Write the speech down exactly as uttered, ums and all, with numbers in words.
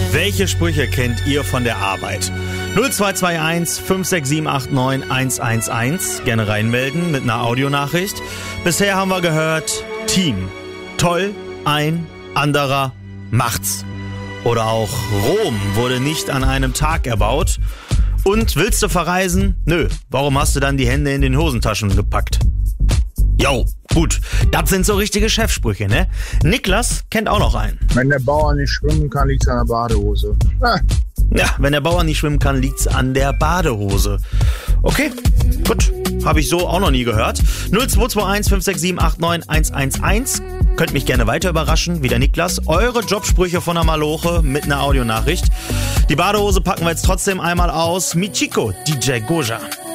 Welche Sprüche kennt ihr von der Arbeit? null zwei zwei eins fünf sechs sieben acht neun eins eins eins. Gerne reinmelden mit einer Audionachricht. Bisher haben wir gehört, Team. Toll, ein anderer macht's. Oder auch Rom wurde nicht an einem Tag erbaut. Und willst du verreisen? Nö. Warum hast du dann die Hände in den Hosentaschen gepackt? Jo, gut. Das sind so richtige Chefsprüche, ne? Niklas kennt auch noch einen. Wenn der Bauer nicht schwimmen kann, liegt's an der Badehose. Ah. Ja, wenn der Bauer nicht schwimmen kann, liegt's an der Badehose. Okay, gut. Habe ich so auch noch nie gehört. null zwei zwei eins fünf sechs sieben acht neun eins eins eins. Könnt mich gerne weiter überraschen, wie der Niklas. Eure Jobsprüche von der Maloche mit einer Audionachricht. Die Badehose packen wir jetzt trotzdem einmal aus. Michiko, D J Goja.